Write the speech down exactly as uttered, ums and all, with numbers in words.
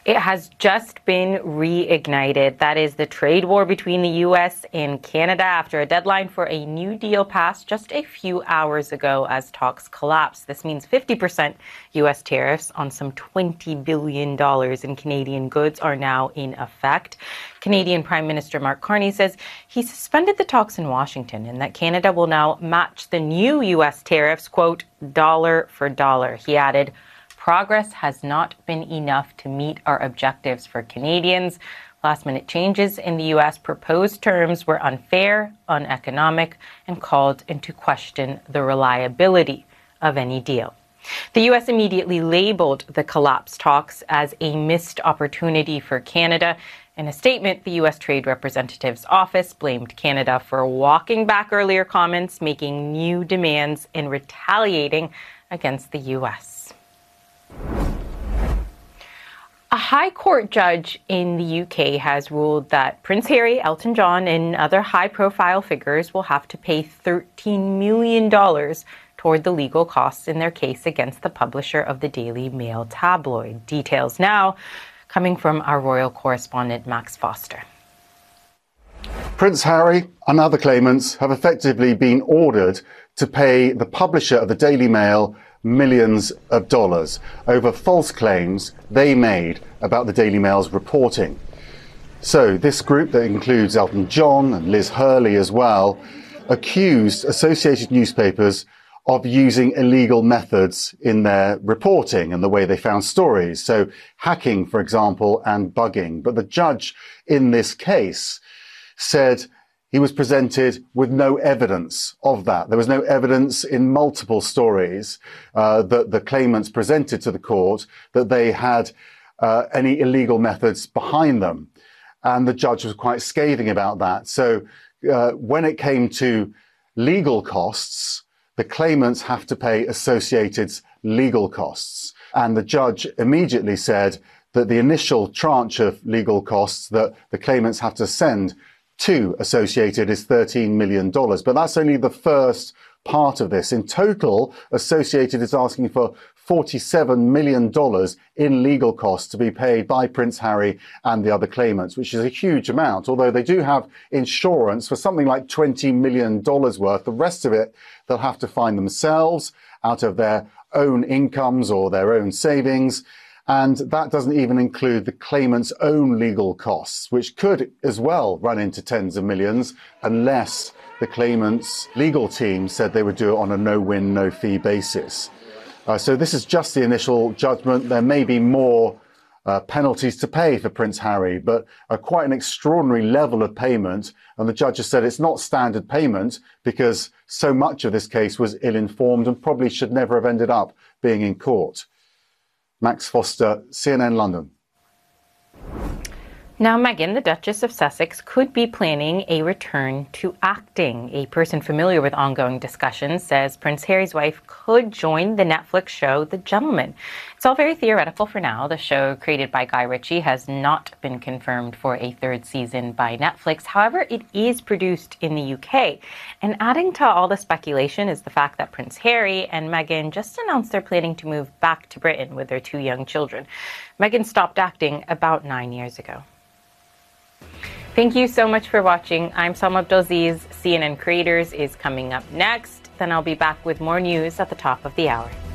It has just been reignited. That is the trade war between the U S and Canada after a deadline for a new deal passed just a few hours ago as talks collapsed. This means fifty percent U S tariffs on some twenty billion dollars in Canadian goods are now in effect. Canadian Prime Minister Mark Carney says he suspended the talks in Washington and that Canada will now match the new U S tariffs, quote, dollar for dollar. He added, progress has not been enough to meet our objectives for Canadians. Last-minute changes in the U S proposed terms were unfair, uneconomic, and called into question the reliability of any deal. The U S immediately labeled the collapsed talks as a missed opportunity for Canada. In a statement, the U S Trade Representative's office blamed Canada for walking back earlier comments, making new demands, and retaliating against the U S. A High Court judge in the U K has ruled that Prince Harry, Elton John, and other high-profile figures will have to pay thirteen million dollars toward the legal costs in their case against the publisher of the Daily Mail tabloid. Details now coming from our royal correspondent, Max Foster. Prince Harry and other claimants have effectively been ordered to pay the publisher of the Daily Mail millions of dollars over false claims they made about the Daily Mail's reporting. So this group, that includes Elton John and Liz Hurley as well, accused Associated Newspapers of using illegal methods in their reporting and the way they found stories. So hacking, for example, and bugging. But the judge in this case said he was presented with no evidence of that. There was no evidence in multiple stories uh, that the claimants presented to the court that they had uh, any illegal methods behind them. And the judge was quite scathing about that. So uh, when it came to legal costs, the claimants have to pay Associated's legal costs. And the judge immediately said that the initial tranche of legal costs that the claimants have to send to Associated is thirteen million dollars. But that's only the first part of this. In total, Associated is asking for forty-seven million dollars in legal costs to be paid by Prince Harry and the other claimants, which is a huge amount, although they do have insurance for something like twenty million dollars worth. The rest of it, they'll have to find themselves out of their own incomes or their own savings. And that doesn't even include the claimant's own legal costs, which could as well run into tens of millions unless the claimant's legal team said they would do it on a no-win, no-fee basis. Uh, so this is just the initial judgment. There may be more uh, penalties to pay for Prince Harry, but uh, quite an extraordinary level of payment. And the judge has said it's not standard payment because so much of this case was ill-informed and probably should never have ended up being in court. Max Foster, C N N London. Now, Meghan, the Duchess of Sussex, could be planning a return to acting. A person familiar with ongoing discussions says Prince Harry's wife could join the Netflix show The Gentlemen. It's all very theoretical for now. The show, created by Guy Ritchie, has not been confirmed for a third season by Netflix. However, it is produced in the U K. And adding to all the speculation is the fact that Prince Harry and Meghan just announced they're planning to move back to Britain with their two young children. Meghan stopped acting about nine years ago. Thank you so much for watching. I'm Salma Abdelaziz. C N N Creators is coming up next. Then I'll be back with more news at the top of the hour.